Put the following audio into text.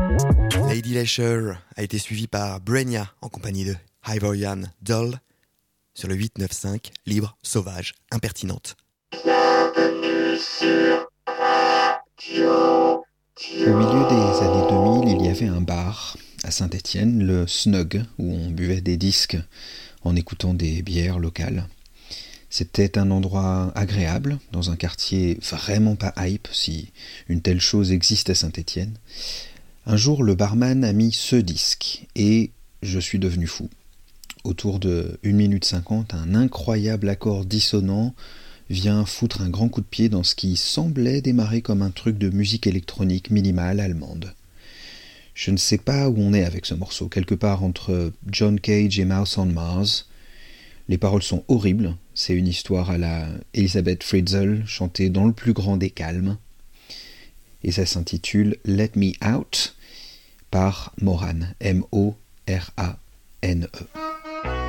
Lady Leisure a été suivi par Brenya en compagnie de Ivorian Doll sur le 895, libre, sauvage, impertinente. Au milieu des années 2000, il y avait un bar à Saint-Étienne, le Snug, où on buvait des disques en écoutant des bières locales. C'était un endroit agréable, dans un quartier vraiment pas hype, si une telle chose existe à Saint-Étienne. Un jour, le barman a mis ce disque, et je suis devenu fou. Autour de 1 minute 50, un incroyable accord dissonant vient foutre un grand coup de pied dans ce qui semblait démarrer comme un truc de musique électronique minimale allemande. Je ne sais pas où on est avec ce morceau, quelque part entre John Cage et Mouse on Mars. Les paroles sont horribles, c'est une histoire à la Elisabeth Fritzl, chantée dans le plus grand des calmes. Et ça s'intitule « Let Me Out » par Moran, M-O-R-A-N-E.